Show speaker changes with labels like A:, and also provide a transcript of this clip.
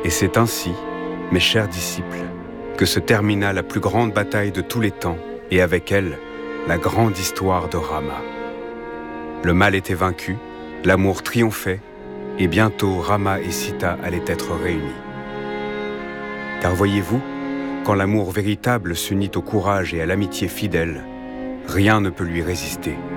A: Et c'est ainsi, mes chers disciples, que se termina la plus grande bataille de tous les temps, et avec elle, la grande histoire de Rama. Le mal était vaincu, l'amour triomphait, et bientôt Rama et Sita allaient être réunis. Car voyez-vous, quand l'amour véritable s'unit au courage et à l'amitié fidèle, rien ne peut lui résister.